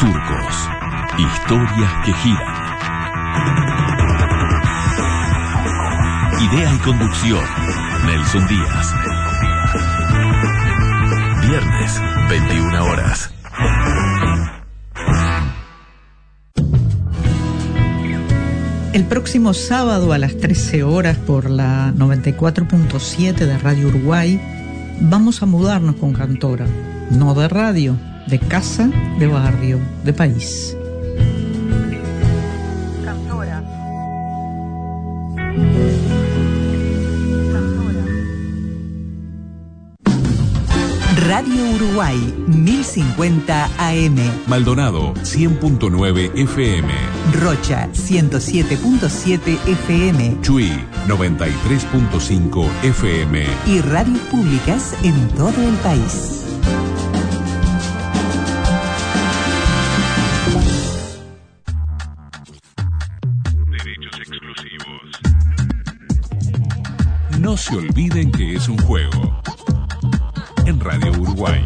Surcos. Historias que giran. Idea y conducción, Nelson Díaz. Viernes, 21 horas. El próximo sábado a las 13 horas por la 94.7 de Radio Uruguay vamos a mudarnos con Cantora, no de radio, de casa, de barrio, de país. Cantora. Radio Uruguay, 1050 AM. Maldonado, 100.9 FM. Rocha, 107.7 FM. Chuy, 93.5 FM. Y radios públicas en todo el país. Derechos exclusivos. No se olviden que es un juego. En Radio Uruguay.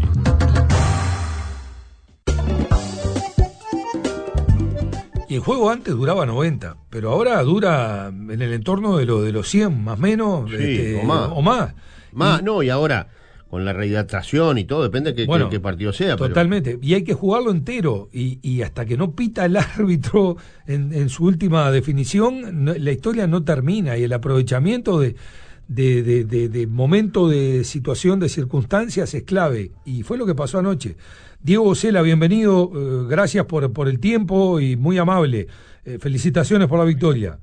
Y el juego antes duraba 90, pero ahora dura en el entorno de los 100, más o menos, sí, o más. Y ahora, con la rehidratación y todo, depende de qué partido sea. Totalmente, y hay que jugarlo entero, y hasta que no pita el árbitro en su última definición, la historia no termina, y el aprovechamiento de momento, de situación, de circunstancias es clave, y fue lo que pasó anoche. Diego Ocela, bienvenido, gracias por el tiempo y muy amable, felicitaciones por la victoria.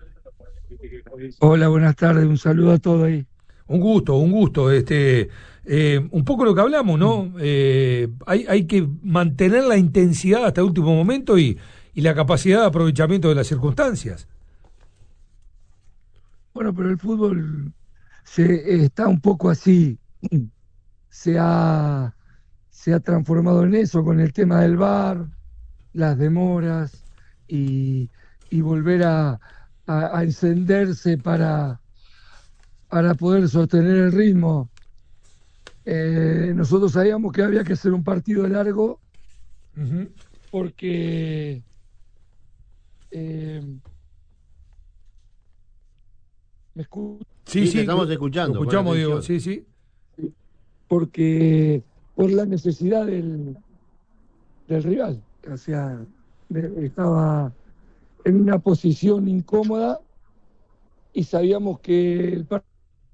Hola, buenas tardes, un saludo a todos ahí. Un gusto, un poco lo que hablamos, ¿no? Hay que mantener la intensidad hasta el último momento y la capacidad de aprovechamiento de las circunstancias. Bueno, pero el fútbol está un poco así, se ha transformado en eso con el tema del VAR, las demoras y volver a encenderse para poder sostener el ritmo. Nosotros sabíamos que había que hacer un partido largo porque ¿me escuchas? Sí, te estamos escuchando. Lo escuchamos, Diego, sí. Porque por la necesidad del rival, o sea, estaba en una posición incómoda y sabíamos que el partido...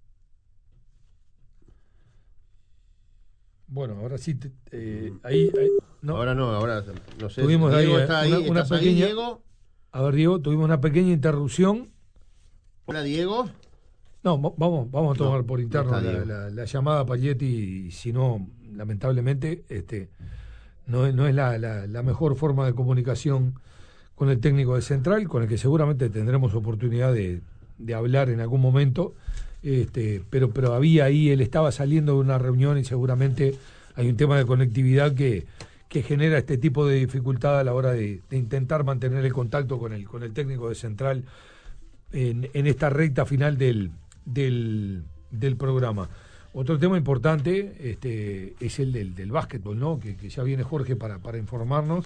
Bueno, ahora sí, ahí no. Ahora no sé. Tuvimos Diego ahí está ahí, una pequeña... ahí, Diego? A ver, Diego, tuvimos una pequeña interrupción. Hola, Diego. No, vamos a tomar por interno la llamada a Paglietti, y si no, lamentablemente, no es la mejor forma de comunicación con el técnico de Central, con el que seguramente tendremos oportunidad de hablar en algún momento, pero había ahí, él estaba saliendo de una reunión y seguramente hay un tema de conectividad que genera este tipo de dificultad a la hora de intentar mantener el contacto con el técnico de Central en esta recta final del programa. Otro tema importante es el del básquetbol, ¿no? Que ya viene Jorge para informarnos.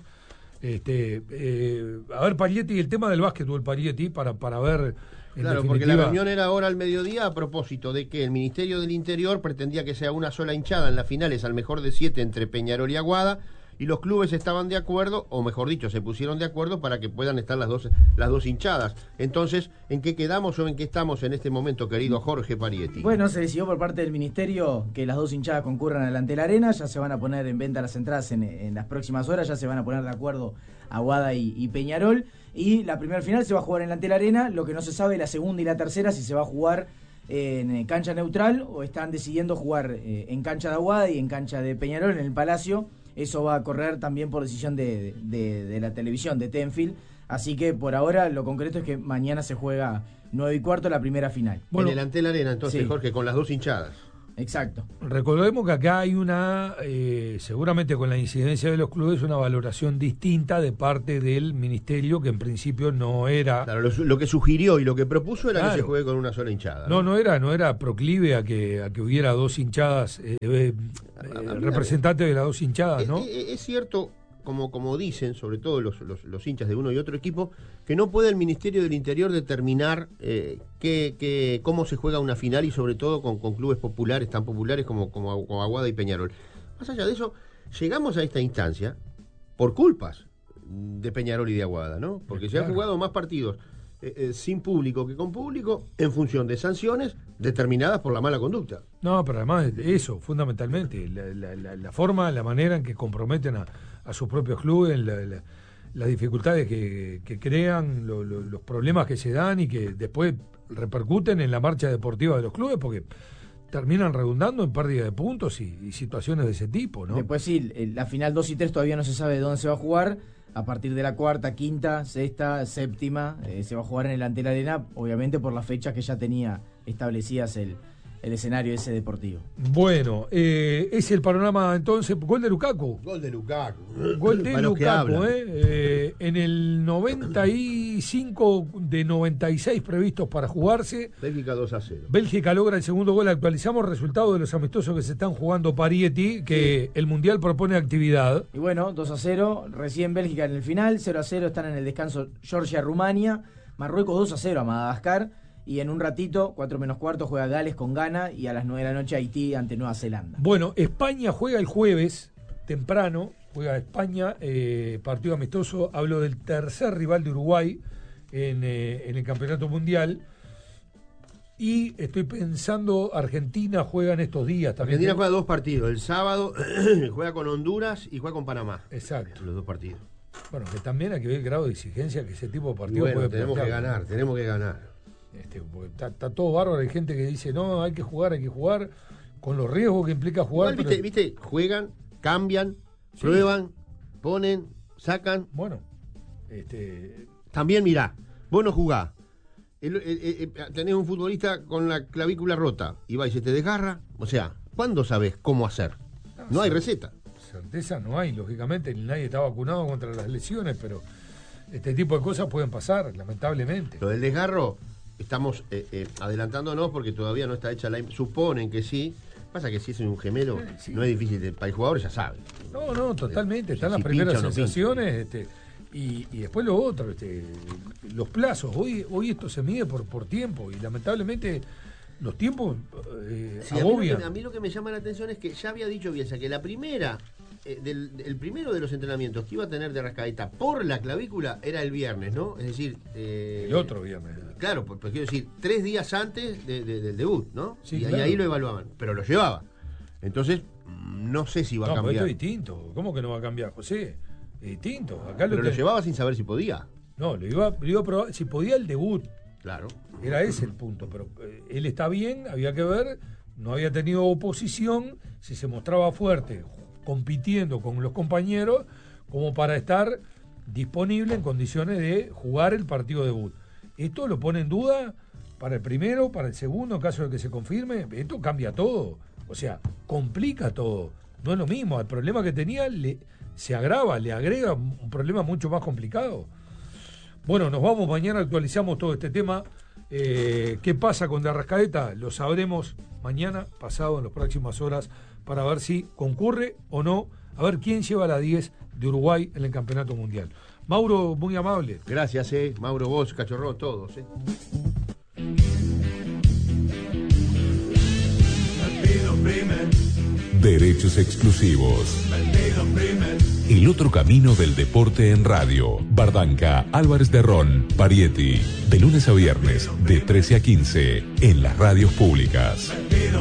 A ver, Paglietti, el tema del básquetbol, Paglietti, para ver. Claro, porque la reunión era ahora al mediodía a propósito de que el Ministerio del Interior pretendía que sea una sola hinchada en las finales al mejor de 7 entre Peñarol y Aguada, y los clubes estaban de acuerdo, o mejor dicho, se pusieron de acuerdo para que puedan estar las dos hinchadas. Entonces, ¿en qué quedamos o en qué estamos en este momento, querido Jorge Parietti? Bueno, se decidió por parte del Ministerio que las dos hinchadas concurran delante de la arena, ya se van a poner en venta las entradas en las próximas horas, ya se van a poner de acuerdo Aguada y Peñarol, y la primera final se va a jugar en delante de la arena, lo que no se sabe la segunda y la tercera si se va a jugar en cancha neutral o están decidiendo jugar en cancha de Aguada y en cancha de Peñarol en el Palacio. Eso va a correr también por decisión de la televisión, de Tenfield. Así que por ahora lo concreto es que mañana se juega 9:15 la primera final. Bueno, en delante de la arena, entonces, sí. Jorge, con las dos hinchadas. Exacto. Recordemos que acá hay una, seguramente con la incidencia de los clubes, una valoración distinta de parte del Ministerio, que en principio no era... Claro, lo que sugirió y lo que propuso era que se juegue con una sola hinchada. No era proclive a que hubiera dos hinchadas, representantes de las dos hinchadas, ¿no? Es cierto, como dicen, sobre todo los hinchas de uno y otro equipo, que no puede el Ministerio del Interior determinar cómo se juega una final y sobre todo con clubes populares, tan populares como Aguada y Peñarol. Más allá de eso, llegamos a esta instancia por culpas de Peñarol y de Aguada, ¿no? Porque se han jugado más partidos sin público que con público en función de sanciones determinadas por la mala conducta. No, pero además eso, fundamentalmente, la forma, la manera en que comprometen a sus propios clubes, las dificultades que crean, los problemas que se dan y que después repercuten en la marcha deportiva de los clubes, porque terminan redundando en pérdida de puntos y situaciones de ese tipo, ¿no? Después sí, la final 2 y 3 todavía no se sabe dónde se va a jugar. A partir de la cuarta, quinta, sexta, séptima, se va a jugar en el Antel Arena, obviamente por las fechas que ya tenía establecidas el escenario ese deportivo. Bueno, es el panorama entonces. Gol de Lukaku. Gol de Lukaku. Gol de Lukaku, en el 95 de 96 previstos para jugarse. Bélgica 2-0. Bélgica logra el segundo gol. Actualizamos resultado de los amistosos que se están jugando Parietti, que el Mundial propone actividad. Y bueno, 2-0, recién Bélgica en el final, 0-0 están en el descanso Georgia-Rumania, Marruecos 2-0 a Madagascar. Y en un ratito, 4:45, juega Gales con Ghana y a las 9 de la noche Haití ante Nueva Zelanda. Bueno, España juega el jueves, temprano, juega España, partido amistoso. Hablo del tercer rival de Uruguay en el Campeonato Mundial. Y estoy pensando, Argentina juega en estos días también. Argentina juega 2 partidos. El sábado juega con Honduras y juega con Panamá. Exacto. Los 2 partidos. Bueno, que también hay que ver el grado de exigencia que ese tipo de partidos puede tenemos plantear. tenemos que ganar. Está todo bárbaro, hay gente que dice no, hay que jugar con los riesgos que implica jugar. Igual, viste, juegan, cambian, prueban, ponen, sacan. Bueno, también mirá, vos no jugás, tenés un futbolista con la clavícula rota y va y se te desgarra, o sea, ¿cuándo sabés cómo hacer? No hay receta. Certeza no hay, lógicamente, ni nadie está vacunado contra las lesiones, pero este tipo de cosas pueden pasar, lamentablemente. Lo del desgarro, estamos adelantándonos porque todavía no está hecha suponen que sí. Pasa que si es un gemelo, sí. No es difícil, para el jugador ya sabe. No, totalmente, están las primeras sensaciones, y después lo otro, los plazos. Hoy esto se mide por tiempo, y lamentablemente los tiempos agobian. A mí lo que me llama la atención es que ya había dicho Bielsa que la primera el primero de los entrenamientos que iba a tener de Arrascaeta por la clavícula era el viernes, ¿no? Es decir... el otro viernes. Claro, pues quiero decir, 3 días antes del debut, ¿no? Sí, y claro. ahí lo evaluaban, pero lo llevaba. Entonces, no sé si va a cambiar. No, esto es distinto. ¿Cómo que no va a cambiar, José? Es distinto. Acá pero lo llevaba sin saber si podía. No, lo iba a probar, si podía el debut. Claro. Era ese el punto, pero él está bien, había que ver, no había tenido oposición, si se mostraba fuerte, compitiendo con los compañeros, como para estar disponible en condiciones de jugar el partido debut. Esto lo pone en duda para el primero, para el segundo, en caso de que se confirme. Esto cambia todo, o sea, complica todo. No es lo mismo, el problema que tenía se agrava, le agrega un problema mucho más complicado. Bueno, nos vamos, mañana actualizamos todo este tema. ¿Qué pasa con De Arrascaeta? Lo sabremos mañana, pasado, en las próximas horas, para ver si concurre o no, a ver quién lleva la 10 de Uruguay en el Campeonato Mundial. Mauro, muy amable. Gracias, Mauro, vos, Cachorro, todos. Derechos exclusivos. El otro camino del deporte en radio. Bardanca, Álvarez de Ron, Parietti. De lunes a viernes, de 13 a 15, en las radios públicas.